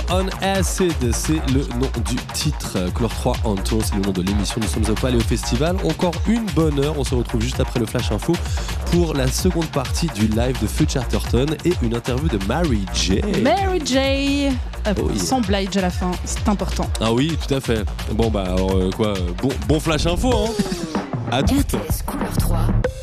on Acid, c'est le nom du titre. Couleur 3 on Tour, c'est le nom de l'émission. Nous sommes au Palais au Festival. Encore une bonne heure. On se retrouve juste après le Flash Info pour la seconde partie du live de Feu Chatterton et une interview de Mary J. Mary J. Sans Blige à la fin, c'est important. Ah oui, tout à fait. Bon bah alors bon Flash Info hein. À toutes. RTS Couleur 3.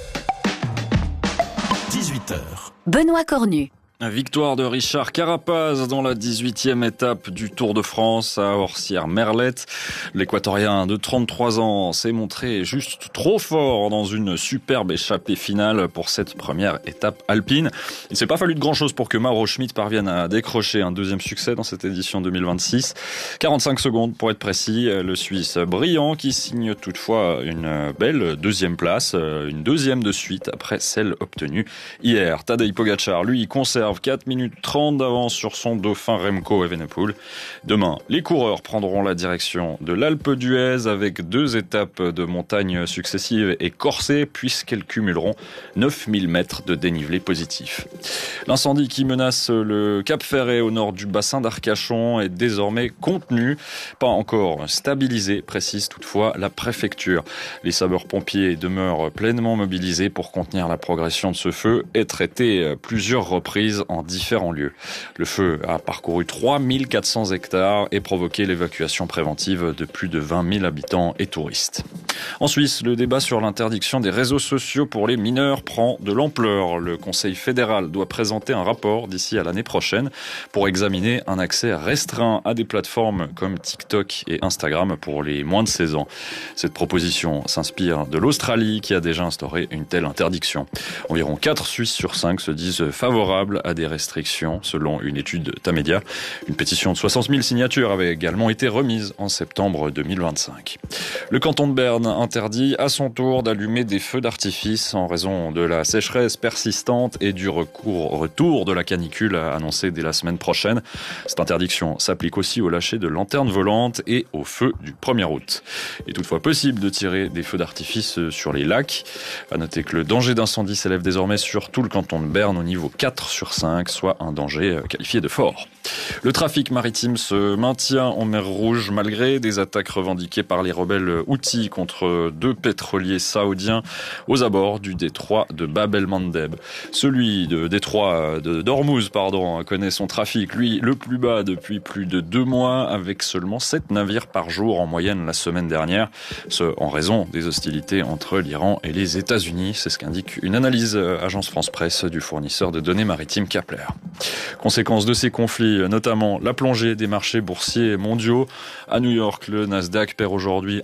18h. Benoît Cornu. Victoire de Richard Carapaz dans la 18e étape du Tour de France à Orsières-Merlette. L'Équatorien de 33 ans s'est montré juste trop fort dans une superbe échappée finale pour cette première étape alpine. Il ne s'est pas fallu de grand-chose pour que Mauro Schmid parvienne à décrocher un deuxième succès dans cette édition 2026. 45 secondes pour être précis. Le Suisse brillant qui signe toutefois une belle deuxième place, une deuxième de suite après celle obtenue hier. Tadej Pogačar, lui, conserve 4 minutes 30 d'avance sur son dauphin Remco Evenepoel. Demain, les coureurs prendront la direction de l'Alpe d'Huez avec 2 étapes de montagne successives et corsées puisqu'elles cumuleront 9000 mètres de dénivelé positif. L'incendie qui menace le Cap Ferret au nord du bassin d'Arcachon est désormais contenu, pas encore stabilisé, précise toutefois la préfecture. Les sapeurs-pompiers demeurent pleinement mobilisés pour contenir la progression de ce feu et traiter plusieurs reprises en différents lieux. Le feu a parcouru 3400 hectares et provoqué l'évacuation préventive de plus de 20 000 habitants et touristes. En Suisse, le débat sur l'interdiction des réseaux sociaux pour les mineurs prend de l'ampleur. Le Conseil fédéral doit présenter un rapport d'ici à l'année prochaine pour examiner un accès restreint à des plateformes comme TikTok et Instagram pour les moins de 16 ans. Cette proposition s'inspire de l'Australie qui a déjà instauré une telle interdiction. Environ 4 Suisses sur 5 se disent favorables à des restrictions, selon une étude de Tamedia. Une pétition de 60 000 signatures avait également été remise en septembre 2025. Le canton de Berne interdit à son tour d'allumer des feux d'artifice en raison de la sécheresse persistante et du retour de la canicule annoncé dès la semaine prochaine. Cette interdiction s'applique aussi au lâcher de lanternes volantes et aux feux du 1er août. Il est toutefois possible de tirer des feux d'artifice sur les lacs. À noter que le danger d'incendie s'élève désormais sur tout le canton de Berne au niveau 4 sur 5, soit un danger qualifié de fort. Le trafic maritime se maintient en mer Rouge malgré des attaques revendiquées par les rebelles Houthis contre 2 pétroliers saoudiens aux abords du détroit de Bab el-Mandeb. Celui de détroit d'Ormuz, connaît son trafic, lui, le plus bas depuis plus de 2 mois, avec seulement 7 navires par jour en moyenne la semaine dernière, ce en raison des hostilités entre l'Iran et les États-Unis. C'est ce qu'indique une analyse agence France-Presse du fournisseur de données maritimes Kepler. Conséquence de ces conflits, notamment la plongée des marchés boursiers mondiaux. À New York, le Nasdaq perd aujourd'hui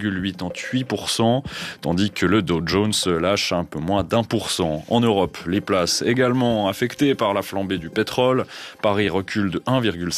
1,88%, tandis que le Dow Jones lâche un peu moins d'1%. En Europe, les places également affectées par la flambée du pétrole. Paris recule de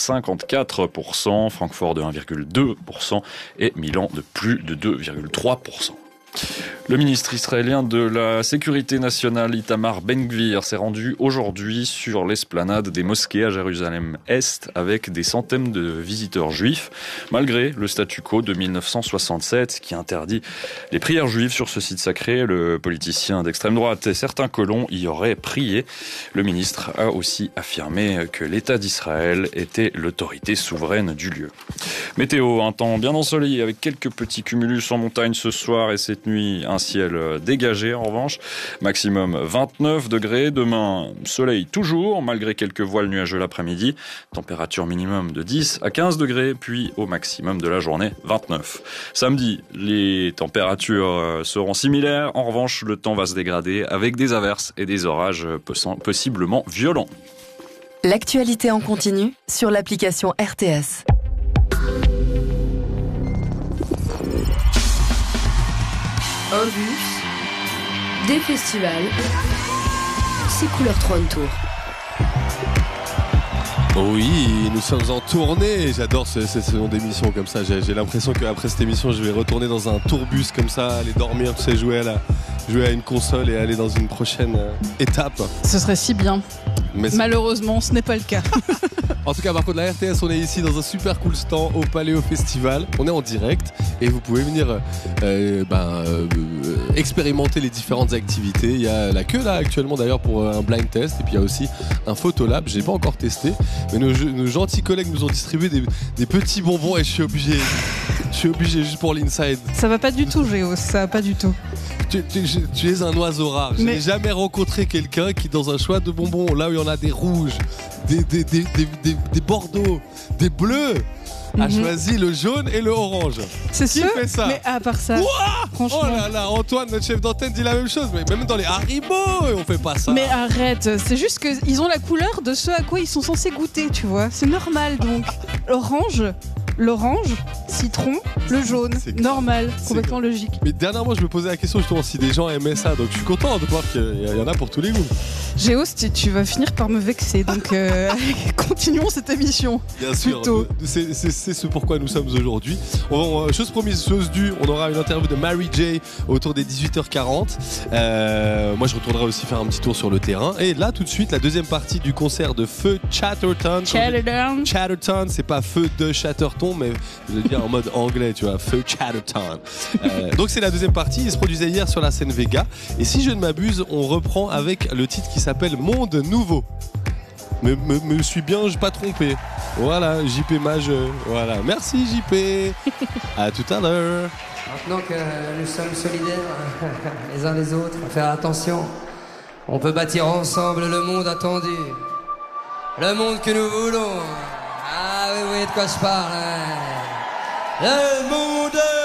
1,54%, Francfort de 1,2% et Milan de plus de 2,3%. Le ministre israélien de la Sécurité nationale Itamar Ben-Gvir s'est rendu aujourd'hui sur l'esplanade des mosquées à Jérusalem-Est avec des centaines de visiteurs juifs, malgré le statu quo de 1967 qui interdit les prières juives sur ce site sacré. Le politicien d'extrême droite et certains colons y auraient prié. Le ministre a aussi affirmé que l'État d'Israël était l'autorité souveraine du lieu. Météo, un temps bien ensoleillé avec quelques petits cumulus en montagne ce soir et cette nuit, un ciel dégagé en revanche. Maximum 29 degrés. Demain, soleil toujours, malgré quelques voiles nuageux l'après-midi. Température minimum de 10 à 15 degrés, puis au maximum de la journée, 29. Samedi, les températures seront similaires. En revanche, le temps va se dégrader avec des averses et des orages possiblement violents. L'actualité en continu sur l'application RTS. Un bus, des festivals, c'est Couleur 3 on Tour. Oui, nous sommes en tournée. J'adore ce nom d'émission comme ça. J'ai l'impression qu'après cette émission, je vais retourner dans un tourbus comme ça, aller dormir, tu sais, jouer à une console et aller dans une prochaine étape. Ce serait si bien. Mais malheureusement, ce n'est pas le cas. En tout cas, par contre, la RTS, on est ici dans un super cool stand au Paléo Festival. On est en direct et vous pouvez venir expérimenter les différentes activités. Il y a la queue là actuellement d'ailleurs pour un blind test et puis il y a aussi un photolab. J'ai pas encore testé, mais nos gentils collègues nous ont distribué des petits bonbons et je suis obligé juste pour l'inside. Ça va pas du tout, Géo, ça va pas du tout. Tu es un oiseau rare. Je n'ai jamais rencontré quelqu'un qui, dans un choix de bonbons, là où il y en a des rouges, des bordeaux, des bleus, a choisi le jaune et le orange. C'est qui sûr. fait ça? Mais à part ça, franchement. Oh là là, Antoine, notre chef d'antenne, dit la même chose. Mais même dans les Haribo, on fait pas ça. Mais arrête, c'est juste qu'ils ont la couleur de ce à quoi ils sont censés goûter, tu vois. C'est normal donc. L'orange, citron, le jaune, normal, complètement logique. Mais dernièrement, je me posais la question justement si des gens aimaient ça, donc je suis content de voir qu'il y en a pour tous les goûts. Géo, tu vas finir par me vexer, donc continuons cette émission. Bien sûr, c'est ce pourquoi nous sommes aujourd'hui. Chose promise, chose due, on aura une interview de Mary J autour des 18h40. Moi, je retournerai aussi faire un petit tour sur le terrain. Et là, tout de suite, la deuxième partie du concert de Feu Chatterton. Chatterton, c'est pas Feu de Chatterton, mais je vais dire en mode anglais, tu vois, Feu Chatterton. Donc c'est la deuxième partie, il se produisait hier sur la scène Vega. Et si je ne m'abuse, on reprend avec le titre qui s'appelle Monde Nouveau. Me suis bien pas trompé. Voilà, JP Mage. Voilà, merci JP. À tout à l'heure. Maintenant que nous sommes solidaires les uns les autres, faire attention. On peut bâtir ensemble le monde attendu. Le monde que nous voulons. Ah oui, vous voyez de quoi je parle. Le monde